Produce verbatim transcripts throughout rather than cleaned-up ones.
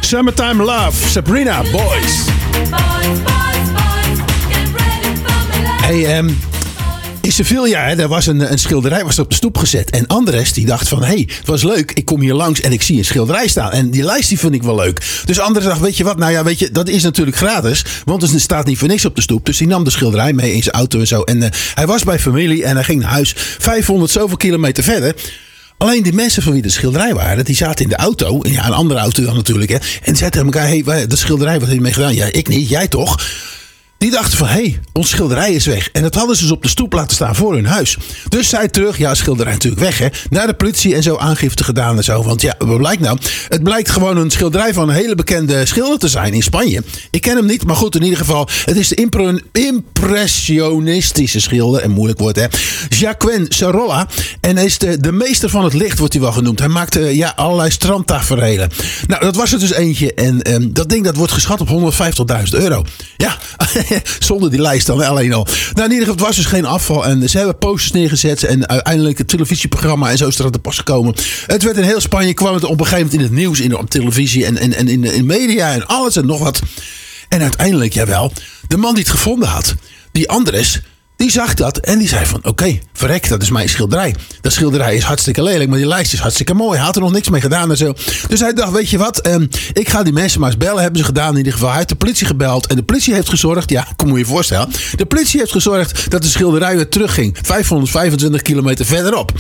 Summertime Love, Sabrina, Boys. Boys, boys, boys, get ready for my life. Hey, um, in Sevilla, hè, daar was een, een schilderij was op de stoep gezet. En Andres die dacht van, hé, hey, het was leuk. Ik kom hier langs en ik zie een schilderij staan. En die lijst die vind ik wel leuk. Dus Andres dacht, weet je wat, nou ja, weet je, dat is natuurlijk gratis. Want er staat niet voor niks op de stoep. Dus hij nam de schilderij mee in zijn auto en zo. En uh, hij was bij familie en hij ging naar huis vijfhonderd zoveel kilometer verder. Alleen die mensen van wie de schilderij waren, die zaten in de auto. Ja, een andere auto dan natuurlijk. Hè, en die zeiden tegen elkaar, hé, hey, dat schilderij, wat heb je mee gedaan? Ja, ik niet, jij toch? Die dachten van, hé, hey, ons schilderij is weg. En dat hadden ze dus op de stoep laten staan voor hun huis. Dus zij terug, ja, schilderij natuurlijk weg, hè. Naar de politie en zo aangifte gedaan en zo. Want ja, wat blijkt nou? Het blijkt gewoon een schilderij van een hele bekende schilder te zijn in Spanje. Ik ken hem niet, maar goed, in ieder geval. Het is de impro- impressionistische schilder, een moeilijk woord, hè. Joaquín Sorolla. En hij is de, de meester van het licht, wordt hij wel genoemd. Hij maakte, ja, allerlei strandtaferelen. Nou, dat was er dus eentje. En um, dat ding, dat wordt geschat op honderdvijftigduizend euro. Ja, zonder die lijst dan alleen al. Nou, in ieder geval, het was dus geen afval. En ze hebben posters neergezet. En uiteindelijk het televisieprogramma en zo is er aan de pas gekomen. Het werd in heel Spanje, kwam het op een gegeven moment in het nieuws, in de, op televisie en, en, en in de in media en alles en nog wat. En uiteindelijk, jawel, de man die het gevonden had, die Andres, die zag dat en die zei van, oké, okay, verrek, dat is mijn schilderij. Dat schilderij is hartstikke lelijk, maar die lijst is hartstikke mooi. Hij had er nog niks mee gedaan en zo. Dus hij dacht, weet je wat, um, ik ga die mensen maar eens bellen. Hebben ze gedaan in ieder geval. Hij heeft de politie gebeld en de politie heeft gezorgd, ja, kom je je voorstellen. De politie heeft gezorgd dat de schilderij weer terugging. vijfhonderdvijfentwintig kilometer verderop.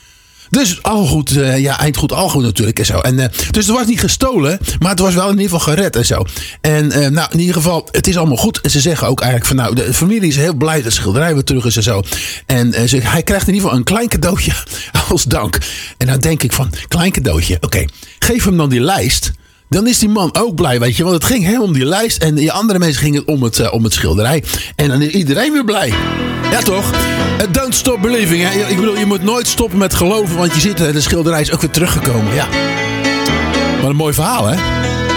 Dus al goed, uh, ja, eind goed, al goed natuurlijk en zo. En, uh, dus het was niet gestolen, maar het was wel in ieder geval gered en zo. En uh, nou, in ieder geval, het is allemaal goed. En ze zeggen ook eigenlijk van, nou, de familie is heel blij dat het schilderij weer terug is en zo. En uh, ze, hij krijgt in ieder geval een klein cadeautje als dank. En dan denk ik van, klein cadeautje, oké, okay, geef hem dan die lijst. Dan is die man ook blij, weet je. Want het ging helemaal om die lijst. En die andere mensen gingen om het, uh, om het schilderij. En dan is iedereen weer blij. Ja, toch? Uh, don't stop believing, hè. Ik bedoel, je moet nooit stoppen met geloven. Want je ziet, uh, de schilderij is ook weer teruggekomen. Ja. Wat een mooi verhaal, hè?